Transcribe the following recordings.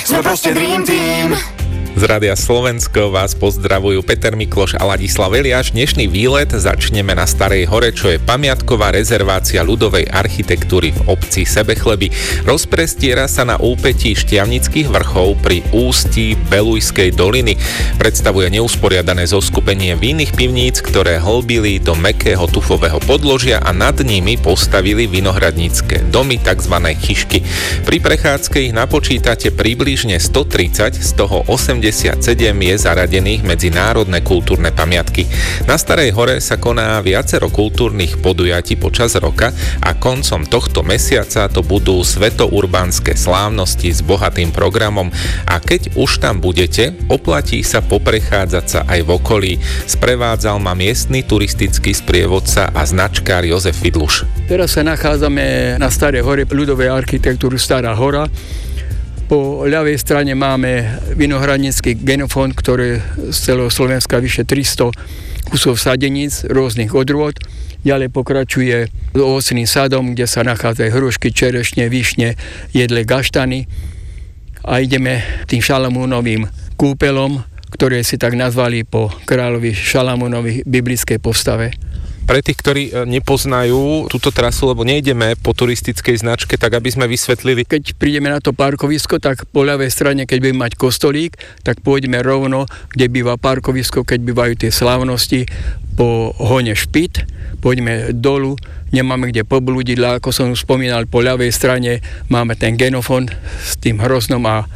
sme proste Dream Team. Z Rádia Slovensko vás pozdravujú Peter Mikloš a Ladislav Eliáš. Dnešný výlet začneme na Starej Hore, čo je pamiatková rezervácia ľudovej architektúry v obci Sebechleby. Rozprestiera sa na úpetí Štiavnických vrchov pri ústí Belujskej doliny. Predstavuje neusporiadané zoskupenie vinných pivníc, ktoré hlbili do mäkkého tufového podložia a nad nimi postavili vinohradnícke domy, tzv. Chyšky. Pri prechádzke ich napočítate približne 130, z toho 87 je zaradených medzi národné kultúrne pamiatky. Na Starej Hore sa koná viacero kultúrnych podujatí počas roka a koncom tohto mesiaca to budú svetourbánske slávnosti s bohatým programom. A keď už tam budete, oplatí sa poprechádzať sa aj v okolí. Sprevádzal ma miestny turistický sprievodca a značkár Jozef Fidluš. Teraz sa nachádzame na Starej Hore ľudovej architektúry Stará Hora. Po ľavej strane máme vinohradnícky genofond, ktorý z celého Slovenska vyše 300 kusov sadeníc rôznych odrôd. Ďalej pokračuje ovocným sadom, kde sa nachádzajú hrušky, čerešne, višne, jedle, gaštany. A ideme tým Šalamúnovým kúpelom, ktoré si tak nazvali po kráľovi Šalamúnovi biblickej postave. Pre tých, ktorí nepoznajú túto trasu, lebo nejdeme po turistickej značke, tak aby sme vysvetlili. Keď prídeme na to parkovisko, tak po ľavej strane, keď budeme mať kostolík, tak pôjdeme rovno, kde býva parkovisko, keď bývajú tie slávnosti, po hone Špit. Pôjdeme dolu, nemáme kde poblúdiť, ale ako som spomínal, po ľavej strane máme ten genofond s tým hroznom a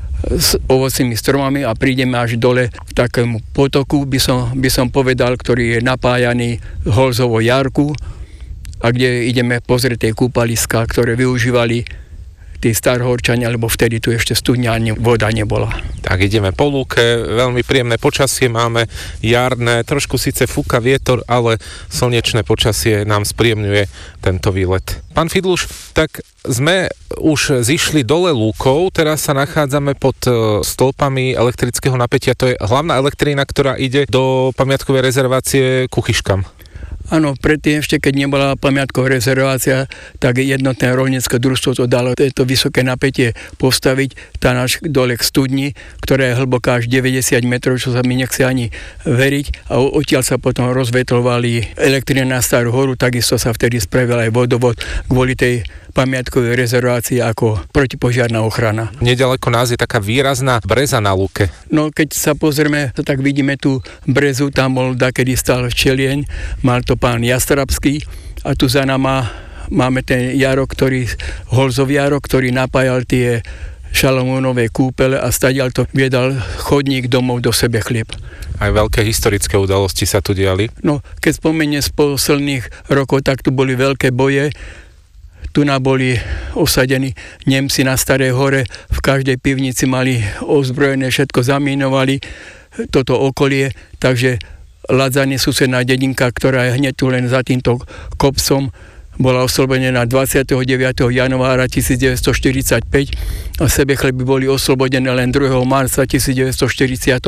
s ovocnými stromami a prídeme až dole k takému potoku, by som povedal, ktorý je napájaný Holzovo jarku a kde ideme pozrieť tie kúpaliská, ktoré využívali tí Starhorčania, lebo vtedy tu ešte studňa ani voda nebola. Tak ideme po lúke, veľmi príjemné počasie máme, jarné, trošku síce fúka vietor, ale slnečné počasie nám spríjemňuje tento výlet. Pán Fidluš, tak sme už zišli dole lúkou, teraz sa nachádzame pod stĺpami elektrického napätia, to je hlavná elektrina, ktorá ide do pamiatkovej rezervácie ku Chyškam. Áno, predtým ešte, keď nebola pamiatková rezervácia, tak jednotné roľnícke družstvo to dalo to vysoké napätie postaviť tam až dole k studni, ktorá je hlboká až 90 metrov, čo sa mi nechce ani veriť. A odtiaľ sa potom rozvetrovali elektriny na Starú Horu, takisto sa vtedy spravil aj vodovod kvôli tej pamiatkovej rezervácii ako protipožiarna ochrana. Nedaleko nás je taká výrazná breza na lúke. No keď sa pozrieme, tak vidíme tú brezu, tam bol dakedy stal včelieň, mal to pán Jastrabský a tu za nama máme ten jarok, Holzov jarok, ktorý napájal tie Šalamúnové kúpele a stadiaľ to viedal chodník domov do Sebechlieb. Aj veľké historické udalosti sa tu diali? No, keď spomenie z posledných rokov, tak tu boli veľké boje. Tu boli osadení Nemci na Starej Hore, v každej pivnici mali ozbrojené, všetko zamínovali toto okolie, takže Ladzany, susedná dedinka, ktorá je hneď tu len za týmto kopcom, bola oslobodená 29. januára 1945 a Sebechleby boli oslobodené len 2. marca 1945.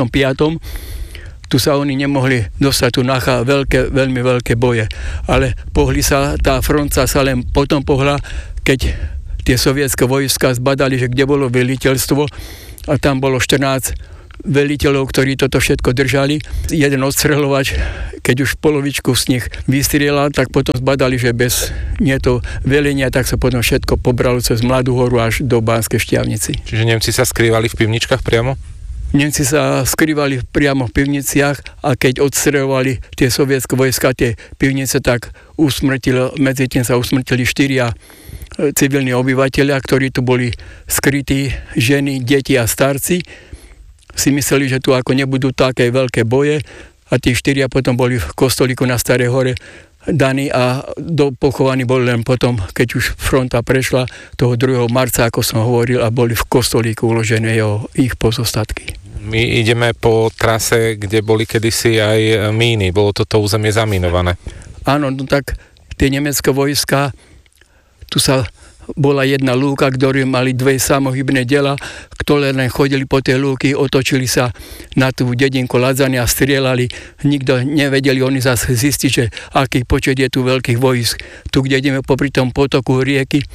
Tu sa oni nemohli dostať, tu nachá veľmi veľké boje. Ale tá fronta sa len potom pohla, keď tie sovietské vojska zbadali, že kde bolo veliteľstvo a tam bolo 14 veliteľov, ktorí toto všetko držali. Jeden odstrehľovač, keď už polovičku z nich vystrieľal, tak potom zbadali, že bez to velenia, tak sa potom všetko pobralo cez Mladú Horu až do Banskej Štiavnici. Čiže Nemci sa skrývali v pivničkách priamo? Nemci sa skrývali priamo v pivniciach a keď odstreľovali tie sovietské vojska, tie pivnice, tak medzi tým sa usmrtili 4 civilní obyvateľia, ktorí tu boli skrytí, ženy, deti a starci. Si mysleli, že tu ako nebudú také veľké boje a tí 4 potom boli v kostolíku na Starej Hore daní a pochovaní boli len potom, keď už fronta prešla toho 2. marca, ako som hovoril, a boli v kostolíku uložené ich pozostatky. My ideme po trase, kde boli kedysi aj míny. Bolo toto územie zamínované. Áno, no tak tie nemecké vojska, tu bola jedna lúka, ktorí mali 2 samohybné diela, ktoré len chodili po tej lúky, otočili sa na tú dedinku Ladzany a strieľali. Nikto nevedeli oni zase zistiť, že aký počet je tu veľkých vojsk. Tu, kde ideme popri tom potoku rieky,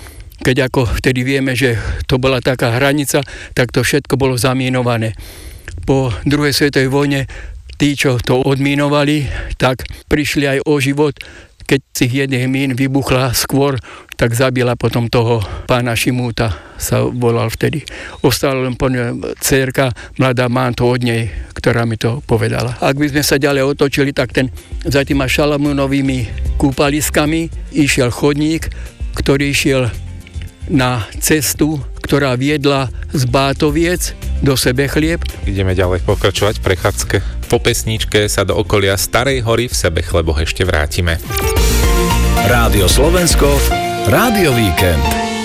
keď ako vtedy vieme, že to bola taká hranica, tak to všetko bolo zamínované. Po druhej svetovej vojne tí, čo to odmínovali, tak prišli aj o život. Keď si jedných mín vybuchla skôr, tak zabila potom toho pána Šimúta, sa volal vtedy. Ostala len dcérka, mladá, mám to od nej, ktorá mi to povedala. Ak by sme sa ďalej otočili, tak za týma Šalamúnovými kúpaliskami išiel chodník, ktorý išiel na cestu, ktorá viedla z Bátoviec do Sebechlieb. Ideme ďalej pokračovať v prechádzke. Po pesničke sa do okolia Starej Hory v Sebechleboch ešte vrátime. Rádio Slovensko, Rádio Víkend.